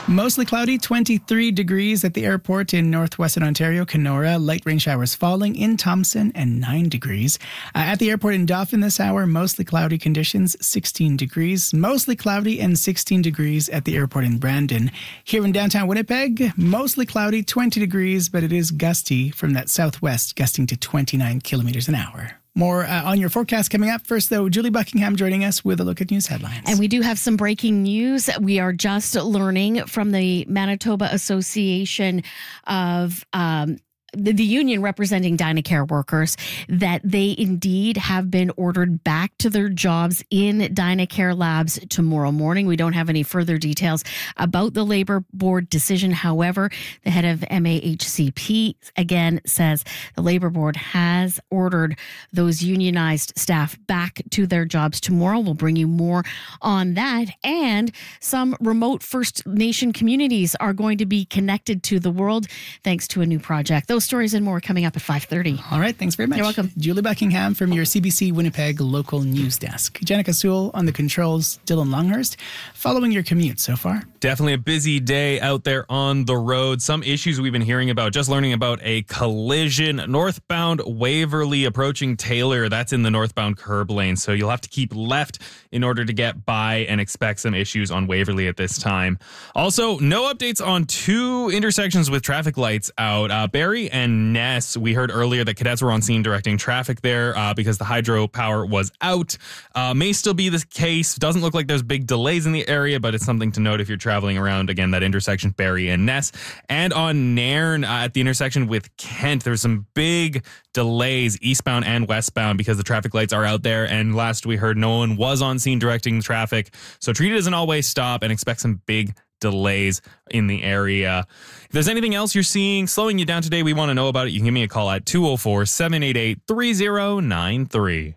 Mostly cloudy, 23 degrees at the airport in northwestern Ontario, Kenora. Light rain showers falling in Thompson, and 9 degrees. At the airport in Dauphin this hour, mostly cloudy conditions, 16 degrees. Mostly cloudy and 16 degrees at the airport in Brandon. Here in downtown Winnipeg, mostly cloudy, 20 degrees, but it is gusty from that southwest, gusting to 29 kilometers an hour. More on your forecast coming up. First, though, Julie Buckingham joining us with a look at news headlines. And we do have some breaking news. We are just learning from the Manitoba Association of the union representing Dynacare workers that they indeed have been ordered back to their jobs in Dynacare labs tomorrow morning. We don't have any further details about the Labor Board decision. However, the head of MAHCP again says the Labor Board has ordered those unionized staff back to their jobs tomorrow. We'll bring you more on that. And some remote First Nation communities are going to be connected to the world thanks to a new project. Those stories and more coming up at 5:30. All right, thanks very much. You're welcome. Julie Buckingham from your CBC Winnipeg local news desk. Jenica Sewell on the controls. Dylan Longhurst, following your commute so far? Definitely a busy day out there on the road. Some issues we've been hearing about, just learning about a collision. Northbound Waverly approaching Taylor. That's in the northbound curb lane. So you'll have to keep left in order to get by and expect some issues on Waverly at this time. Also, no updates on two intersections with traffic lights out. Barrie and Ness, we heard earlier that cadets were on scene directing traffic there because the hydropower was out. May still be the case. Doesn't look like there's big delays in the area, but it's something to note if you're traveling around, again, that intersection, Barrie and Ness. And on Nairn, at the intersection with Kent, there's some big delays eastbound and westbound because the traffic lights are out there. And last we heard, no one was on scene directing traffic. So treat it as an always stop and expect some big delays in the area. If there's anything else you're seeing slowing you down today, we want to know about it. You can give me a call at 204-788-3093.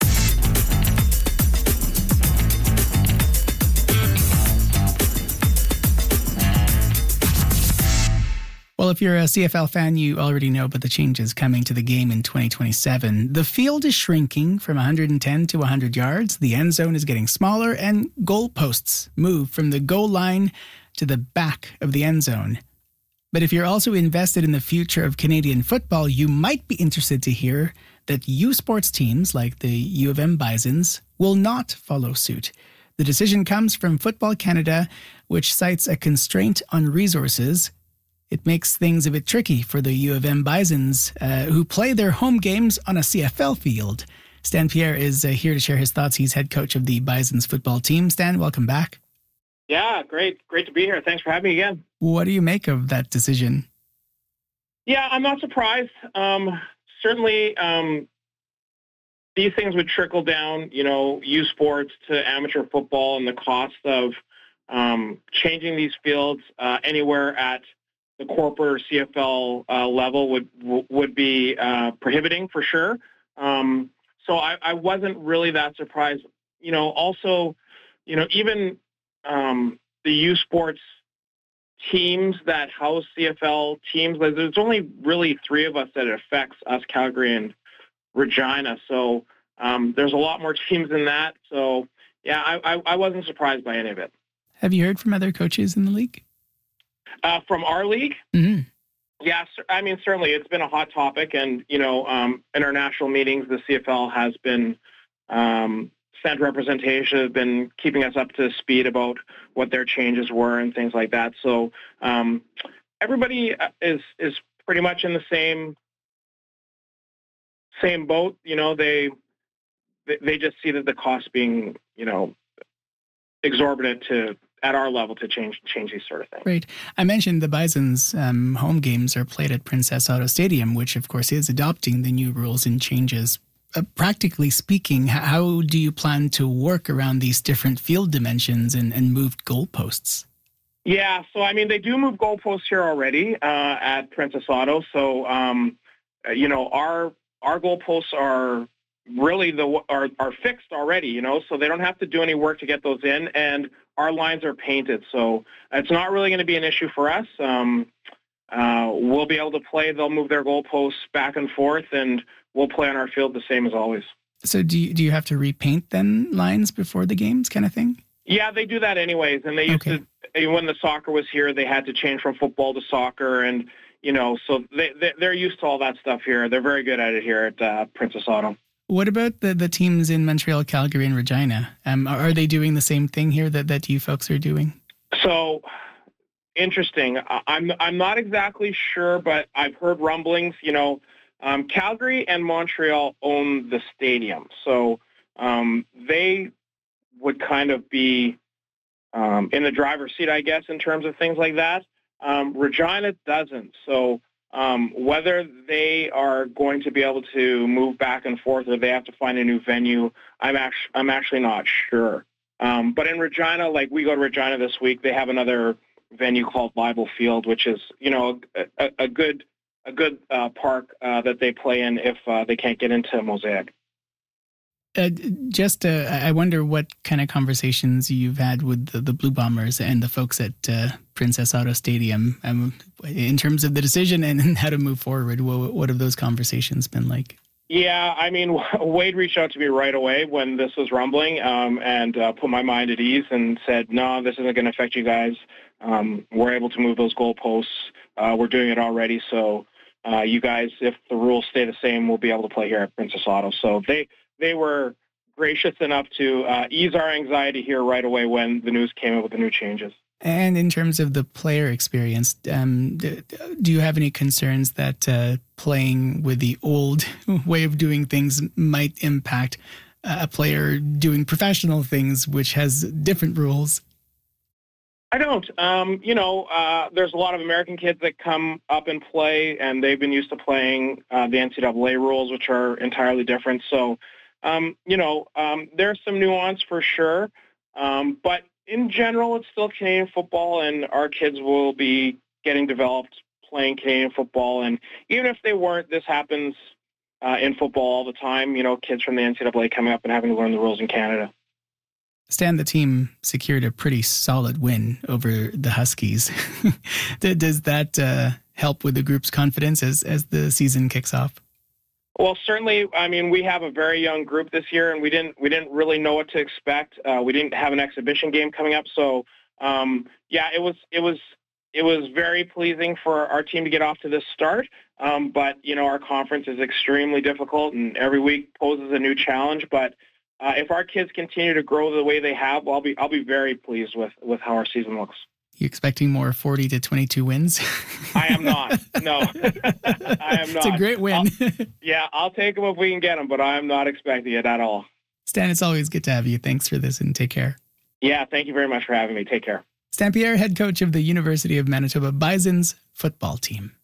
Well, if you're a CFL fan, you already know about the changes coming to the game in 2027. The field is shrinking from 110 to 100 yards. The end zone is getting smaller, and goalposts move from the goal line to the back of the end zone. But if you're also invested in the future of Canadian football, you might be interested to hear that U Sports teams like the U of M Bisons will not follow suit. The decision comes from Football Canada, which cites a constraint on resources. It makes things a bit tricky for the U of M Bisons, who play their home games on a CFL field. Stan Pierre is here to share his thoughts. He's head coach of the Bisons football team. Stan, welcome back. Yeah, great. Great to be here. Thanks for having me again. What do you make of that decision? Yeah, I'm not surprised. Certainly, these things would trickle down, U Sports to amateur football, and the cost of changing these fields anywhere at the corporate or CFL level would be prohibiting for sure. So I wasn't really that surprised. Also, even the U Sports teams that house CFL teams, there's only really 3 of us that it affects, us, Calgary, and Regina. So there's a lot more teams than that. So, yeah, I wasn't surprised by any of it. Have you heard from other coaches in the league? From our league? Mm-hmm. Yeah, I mean, certainly it's been a hot topic. And, in our national meetings, the CFL has been sent representation, have been keeping us up to speed about what their changes were and things like that. So everybody is pretty much in the same boat. They just see that the cost being, exorbitant at our level to change these sort of things. Right. I mentioned the Bisons' home games are played at Princess Auto Stadium, which of course is adopting the new rules and changes. Practically speaking, how do you plan to work around these different field dimensions and moved goalposts? Yeah, so I mean, they do move goalposts here already at Princess Auto. So, our goalposts are really are fixed already, so they don't have to do any work to get those in, and our lines are painted. So it's not really going to be an issue for us. We'll be able to play. They'll move their goalposts back and forth, and we'll play on our field the same as always. So do you have to repaint then lines before the games kind of thing? Yeah, they do that anyways. And they used to, when the soccer was here, they had to change from football to soccer. And, so they're used to all that stuff here. They're very good at it here at Princess Auto. What about the teams in Montreal, Calgary, and Regina? Are they doing the same thing here that you folks are doing? So, interesting. I'm not exactly sure, but I've heard rumblings. Calgary and Montreal own the stadium. So they would kind of be in the driver's seat, I guess, in terms of things like that. Regina doesn't. So whether they are going to be able to move back and forth or they have to find a new venue, I'm actually not sure. But in Regina, like we go to Regina this week, they have another venue called Bible Field, which is, a good park that they play in if they can't get into Mosaic. I wonder what kind of conversations you've had with the Blue Bombers and the folks at Princess Auto Stadium in terms of the decision and how to move forward. What have those conversations been like? Yeah, I mean, Wade reached out to me right away when this was rumbling and put my mind at ease and said, no, this isn't going to affect you guys. We're able to move those goalposts. We're doing it already. So you guys, if the rules stay the same, we'll be able to play here at Princess Auto. So they were gracious enough to ease our anxiety here right away when the news came out with the new changes. And in terms of the player experience, do you have any concerns that playing with the old way of doing things might impact a player doing professional things, which has different rules? I don't. There's a lot of American kids that come up and play, and they've been used to playing the NCAA rules, which are entirely different. So, there's some nuance for sure. But in general, it's still Canadian football, and our kids will be getting developed playing Canadian football. And even if they weren't, this happens in football all the time. Kids from the NCAA coming up and having to learn the rules in Canada. Stan, the team secured a pretty solid win over the Huskies. Does that help with the group's confidence as the season kicks off? Well, certainly. I mean, we have a very young group this year, and we didn't really know what to expect. We didn't have an exhibition game coming up, so it was very pleasing for our team to get off to this start. But our conference is extremely difficult, and every week poses a new challenge. But if our kids continue to grow the way they have, I'll be very pleased with how our season looks. You expecting more 40 to 22 wins? I am not. No, I am not. It's a great win. I'll take them if we can get them, but I am not expecting it at all. Stan, it's always good to have you. Thanks for this and take care. Yeah, thank you very much for having me. Take care. Stan Pierre, head coach of the University of Manitoba Bisons football team.